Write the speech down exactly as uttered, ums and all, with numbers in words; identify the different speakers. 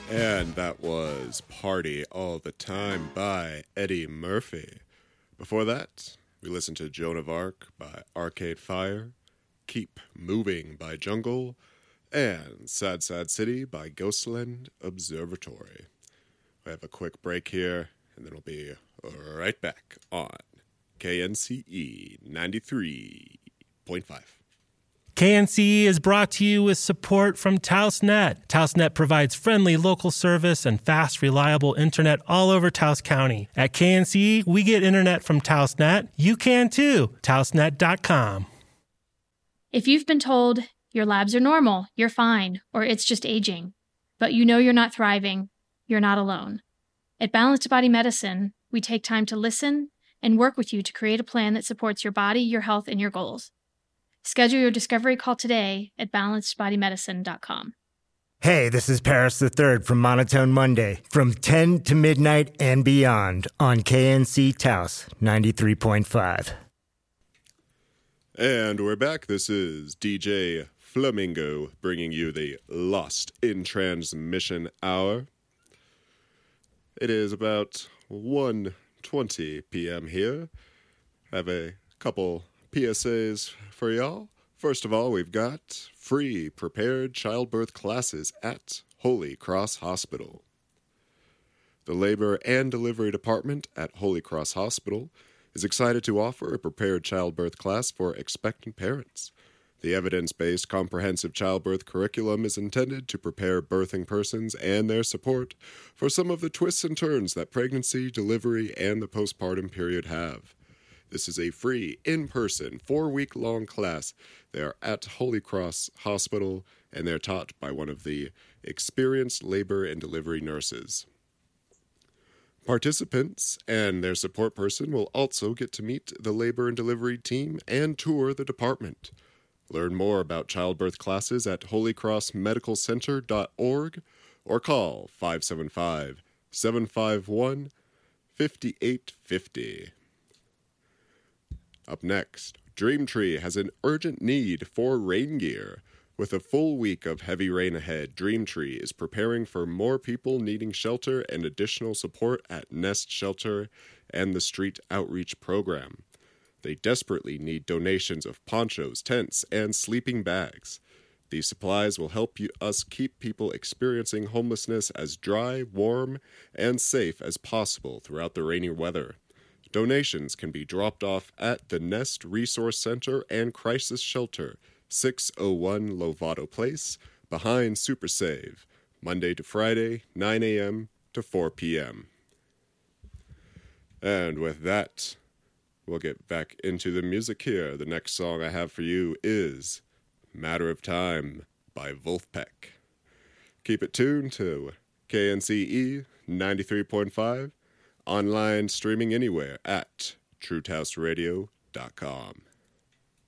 Speaker 1: And that was Party All the Time by Eddie Murphy. Before that, we listened to Joan of Arc by Arcade Fire, Keep Moving by Jungle, and Sad Sad City by Ghostland Observatory. We have a quick break here, and then we'll be right back on K N C E ninety-three point five.
Speaker 2: K N C E is brought to you with support from TaosNet. TaosNet provides friendly local service and fast, reliable internet all over Taos County. At K N C E, we get internet from TaosNet. You can too. Taos net dot com.
Speaker 3: If you've been told your labs are normal, you're fine, or it's just aging, but you know you're not thriving, you're not alone. At Balanced Body Medicine, we take time to listen and work with you to create a plan that supports your body, your health, and your goals. Schedule your discovery call today at balanced body medicine dot com.
Speaker 4: Hey, this is Paris the Third from Monotone Monday, from ten to midnight and beyond on K N C Taos ninety-three point five.
Speaker 1: And we're back. This is D J Flamingo bringing you the Lost in Transmission Hour. It is about one twenty p.m. here. I have a couple P S As for y'all. First of all, we've got free prepared childbirth classes at Holy Cross Hospital. The Labor and Delivery Department at Holy Cross Hospital is excited to offer a prepared childbirth class for expectant parents. The evidence-based comprehensive childbirth curriculum is intended to prepare birthing persons and their support for some of the twists and turns that pregnancy, delivery, and the postpartum period have. This is a free, in-person, four-week-long class. They are at Holy Cross Hospital, and they're taught by one of the experienced labor and delivery nurses. Participants and their support person will also get to meet the labor and delivery team and tour the department. Learn more about childbirth classes at holy cross medical center dot org or call five seven five, seven five one, five eight five zero. Up next, Dreamtree has an urgent need for rain gear. With a full week of heavy rain ahead, Dreamtree is preparing for more people needing shelter and additional support at Nest Shelter and the Street Outreach Program. They desperately need donations of ponchos, tents, and sleeping bags. These supplies will help you, us keep people experiencing homelessness as dry, warm, and safe as possible throughout the rainy weather. Donations can be dropped off at the Nest Resource Center and Crisis Shelter, six oh one Lovato Place, behind Super Save, Monday to Friday, nine a.m. to four p.m. And with that, we'll get back into the music here. The next song I have for you is Matter of Time by Wolfpack. Keep it tuned to K N C E ninety-three point five, online streaming anywhere at true taos radio dot com.